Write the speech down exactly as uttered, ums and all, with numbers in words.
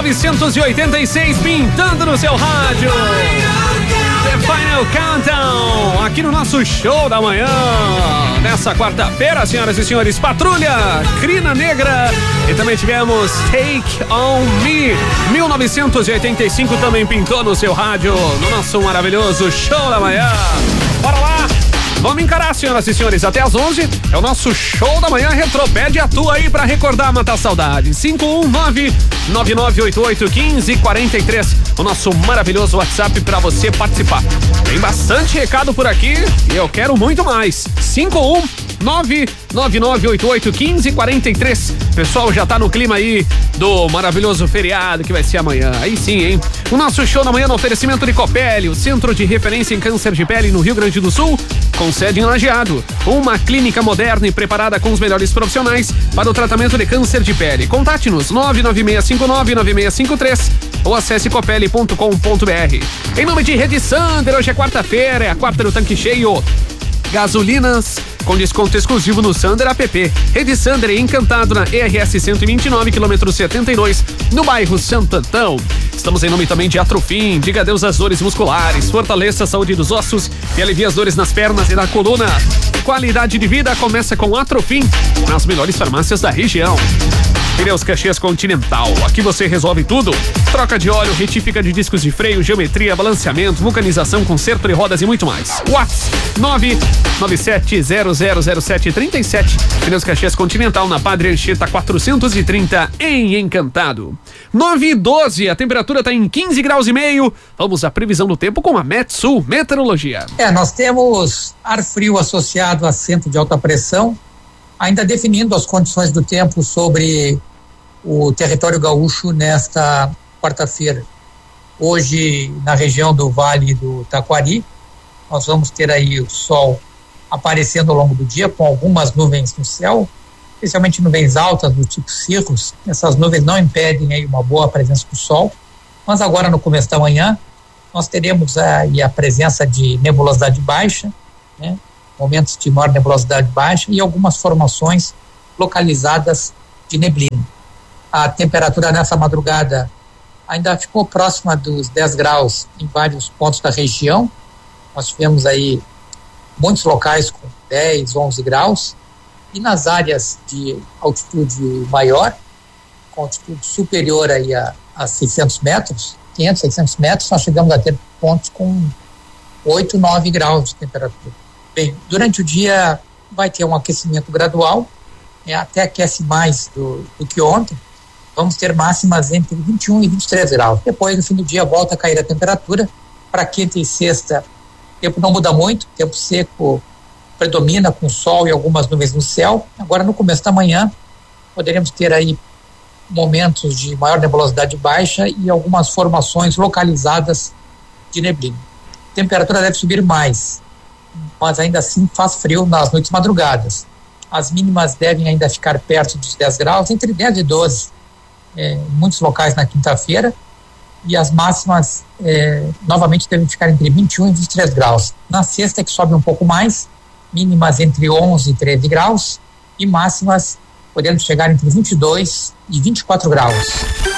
novecentos e oitenta e seis pintando no seu rádio. The Final Countdown, aqui no nosso show da manhã. Nessa quarta-feira, senhoras e senhores, Patrulha, Crina Negra e também tivemos Take On Me. mil novecentos e oitenta e cinco também pintou no seu rádio, no nosso maravilhoso show da manhã. Bora lá! Vamos encarar, senhoras e senhores, até às onze é o nosso show da manhã retrô. Pede a tua aí pra recordar, matar saudade. cinco um nove, nove nove oito oito, um cinco quatro três, o nosso maravilhoso WhatsApp pra você participar. Tem bastante recado por aqui e eu quero muito mais. cinco um nove, nove nove oito oito, um cinco quatro três. Pessoal, já tá no clima aí do maravilhoso feriado que vai ser amanhã. Aí sim, hein? O nosso show da manhã no oferecimento de Copeli, o centro de referência em câncer de pele no Rio Grande do Sul, com sede em Lajeado. Uma clínica moderna e preparada com os melhores profissionais para o tratamento de câncer de pele. Contate-nos nove nove seis cinco nove, nove seis cinco três ou acesse copeli ponto com ponto br. Em nome de Rede Sander, hoje é quarta-feira, é a quarta do tanque cheio. Gasolinas com desconto exclusivo no Sander app. Rede Sander é Encantado na E R S cento e vinte e nove, quilômetro setenta e dois, no bairro Santo Antão. Estamos em nome também de Atrofim. Diga adeus às dores musculares, fortaleça a saúde dos ossos e alivia as dores nas pernas e na coluna. Qualidade de vida começa com Atrofim, nas melhores farmácias da região. Pneus Caxias Continental, aqui você resolve tudo. Troca de óleo, retífica de discos de freio, geometria, balanceamento, vulcanização, conserto de rodas e muito mais. WhatsApp nove nove sete zero zero zero sete três sete. Pneus Caxias Continental, na Padre Anchieta quatrocentos e trinta, em Encantado. nove e doze, a temperatura está em quinze graus e meio. Vamos à previsão do tempo com a Metsul Meteorologia. É, nós temos ar frio associado a centro de alta pressão, ainda definindo as condições do tempo sobre o território gaúcho nesta quarta-feira. Hoje, na região do Vale do Taquari, nós vamos ter aí o sol aparecendo ao longo do dia, com algumas nuvens no céu, especialmente nuvens altas do tipo cirrus. Essas nuvens não impedem aí uma boa presença do sol, mas agora no começo da manhã nós teremos aí a presença de nebulosidade baixa, né? Momentos de maior nebulosidade baixa e algumas formações localizadas de neblina. A temperatura nessa madrugada ainda ficou próxima dos dez graus em vários pontos da região. Nós tivemos aí muitos locais com dez, onze graus, e nas áreas de altitude maior, com altitude superior aí a, a seiscentos metros, quinhentos, seiscentos metros, nós chegamos a ter pontos com oito, nove graus de temperatura. Bem, durante o dia vai ter um aquecimento gradual, né, até aquece mais do, do que ontem. Vamos ter máximas entre vinte e um e vinte e três graus. Depois, no fim do dia, volta a cair a temperatura. Para quinta e sexta, o tempo não muda muito, tempo seco predomina com sol e algumas nuvens no céu. Agora, no começo da manhã, poderemos ter aí momentos de maior nebulosidade baixa e algumas formações localizadas de neblina. A temperatura deve subir mais, mas ainda assim faz frio nas noites madrugadas. As mínimas devem ainda ficar perto dos dez graus, entre dez e doze, é, em muitos locais na quinta-feira, e as máximas é, novamente devem ficar entre vinte e um e vinte e três graus. Na sexta é que sobe um pouco mais, mínimas entre onze e treze graus, e máximas podendo chegar entre vinte e dois e vinte e quatro graus.